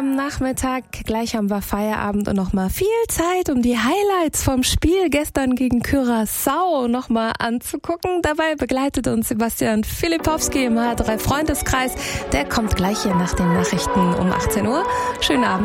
am Nachmittag. Gleich haben wir Feierabend und nochmal viel Zeit, um die Highlights vom Spiel gestern gegen Curaçao nochmal anzugucken. Dabei begleitet uns Sebastian Filipowski im H3 Freundeskreis. Der kommt gleich hier nach den Nachrichten um 18 Uhr. Schönen Abend.